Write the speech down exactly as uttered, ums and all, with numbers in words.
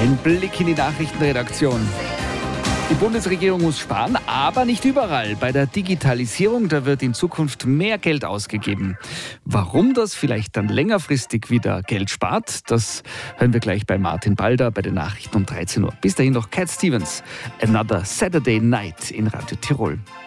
Ein Blick in die Nachrichtenredaktion. Die Bundesregierung muss sparen, aber nicht überall. Bei der Digitalisierung, da wird in Zukunft mehr Geld ausgegeben. Warum das vielleicht dann längerfristig wieder Geld spart, das hören wir gleich bei Martin Balder bei den Nachrichten um dreizehn Uhr. Bis dahin noch Cat Stevens, Another Saturday Night in Radio Tirol.